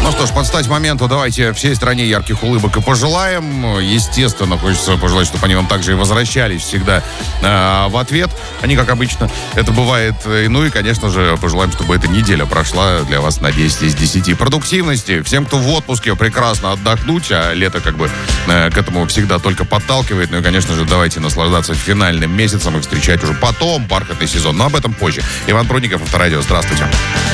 Ну что ж, под стать моменту давайте всей стране ярких улыбок и пожелаем. Естественно, хочется пожелать, чтобы они вам также и возвращались всегда в ответ. Они, как обычно, это бывает. Ну и, конечно же, пожелаем, чтобы эта неделя прошла для вас на 10 из 10. Продуктивности. Всем, кто в отпуске, прекрасно отдохнуть, а лето как бы к этому всегда только подталкивает. Ну и, конечно же, давайте наслаждаться финальным месяцем и встречать уже потом бархатный сезон. Но об этом позже. Иван Прудников, Авторадио. Здравствуйте.